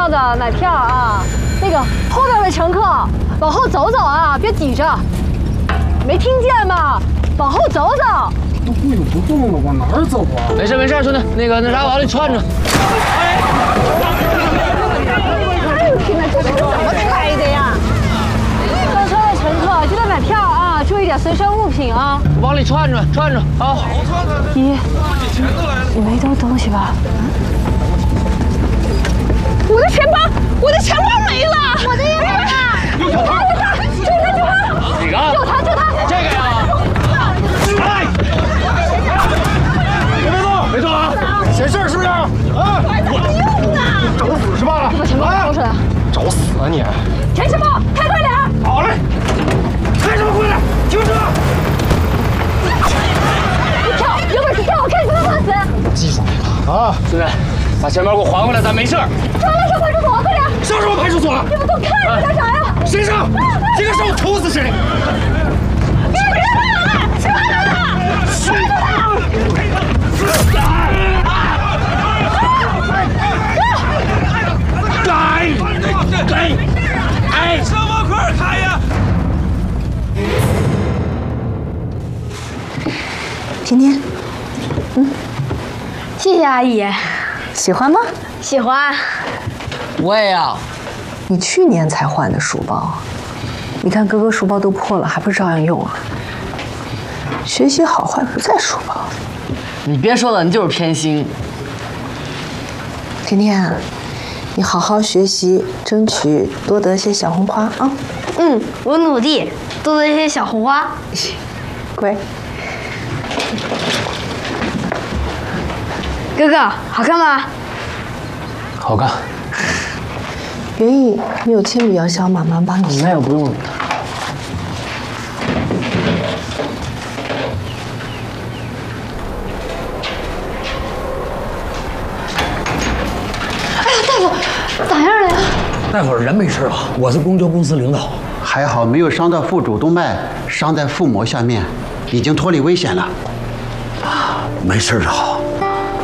票的买票啊！那个后边的乘客往后走走啊，别挤着。没听见吗？往后走走。 都跪着不动了，往哪儿走啊？ 没事没事，兄弟，那啥，往里串着。 哎呦天哪，这是怎么开的呀？上车的乘客记得买票啊，注意点随身物品啊。 往里串着啊！ 姨，你没丢东西吧？我的钱包没了！我的也没了！救他！ 哪个？ 救他！ 这个呀！哎！别动啊！ 闲事是不是？啊！找死是吧？ 把钱包掏出来！ 找死啊你！ 钱什么？开快点！ 好嘞！开什么快点？停车！ 你跳，有本事跳！我看你怎么放死！ 技术来了啊！ 兄弟，把钱包给我还回来，咱没事。 抓来上派出所，快点！ 上什么派出所？ 你们都看着干啥呀？ 谁上？这个上我抽死谁！ 你们别打了！吃饭来了！抓住他！ 哎！车往哪儿开呀？ 甜甜， 谢谢阿姨， 喜欢吗？ 喜欢。 我也要。 你去年才换的书包，你看哥哥书包都破了，还不是照样用啊？学习好坏不在书包。 你别说了，你就是偏心。 甜甜，你好好学习，争取多得些小红花啊！ 我努力，多得一些小红花。 乖。 哥哥，好看吗？ 好看。 袁毅，你有铅笔要小妈妈帮你写。 那也不用了。 咋样了呀？ 大夫人没事吧？我是公交公司领导。 还好没有伤到腹主动脉，伤在腹膜下面，已经脱离危险了。 没事就好。